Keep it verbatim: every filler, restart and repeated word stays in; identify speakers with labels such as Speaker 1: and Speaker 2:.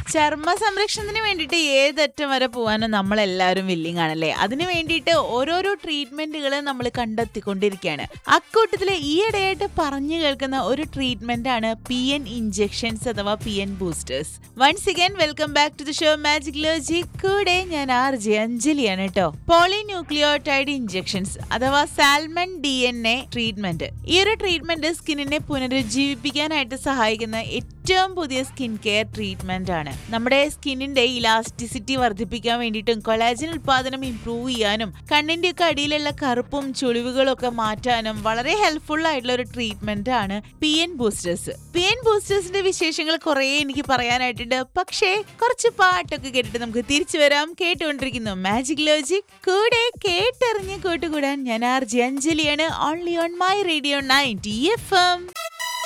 Speaker 1: ചർമ്മ സംരക്ഷണത്തിന് വേണ്ടിയിട്ട് ഏതറ്റം വരെ പോകാനും നമ്മളെല്ലാവരും വില്ലിങ് ആണല്ലേ. അതിന് വേണ്ടിയിട്ട് ഓരോരോ ട്രീറ്റ്മെന്റുകൾ നമ്മൾ കണ്ടെത്തിക്കൊണ്ടിരിക്കുകയാണ്. അക്കൂട്ടത്തില് ഈയിടെയായിട്ട് പറഞ്ഞു കേൾക്കുന്ന ഒരു ട്രീറ്റ്മെന്റ് ആണ് പി എൻ ഇഞ്ചെക്ഷൻസ് അഥവാ P N boosters. Once again welcome back to the show magic logic. കൂടെ ഞാൻ ആർ ജെ അഞ്ജലിയാണ് കേട്ടോ. പോളിന്യൂക്ലിയോടൈഡ് ഇഞ്ചെക്ഷൻസ് അഥവാ salmon D N A treatment. ഈ ഒരു ട്രീറ്റ്മെന്റ് സ്കിന്നിനെ പുനരുജ്ജീവിപ്പിക്കാനായിട്ട് സഹായിക്കുന്ന ഏറ്റവും പുതിയ സ്കിൻ കെയർ ട്രീറ്റ്മെന്റ് ആണ്. നമ്മുടെ സ്കിന്നിന്റെ ഇലാസ്റ്റിസിറ്റി വർദ്ധിപ്പിക്കാൻ വേണ്ടിയിട്ടും കൊളാജൻ ഉൽപാദനം ഇംപ്രൂവ് ചെയ്യാനും കണ്ണിന്റെ ഒക്കെ അടിയിലുള്ള കറുപ്പും ചുളിവുകളും ഒക്കെ മാറ്റാനും വളരെ ഹെൽപ്ഫുൾ ആയിട്ടുള്ള ഒരു ട്രീറ്റ്മെന്റ് ആണ് P N boosters. P N ബൂസ്റ്റേഴ്സിന്റെ വിശേഷങ്ങൾ കുറെ എനിക്ക് പറയാനായിട്ടുണ്ട്. പക്ഷേ കുറച്ച് പാട്ടൊക്കെ കേട്ടിട്ട് നമുക്ക് തിരിച്ചു വരാം. കേട്ടുകൊണ്ടിരിക്കുന്നു മാജിക് ലോജിക്. കൂടെ കേട്ടറിഞ്ഞ് കൂട്ടുകൂടാൻ ഞാൻ R J അഞ്ജലിയാണ്. Only on my radio ninety F M.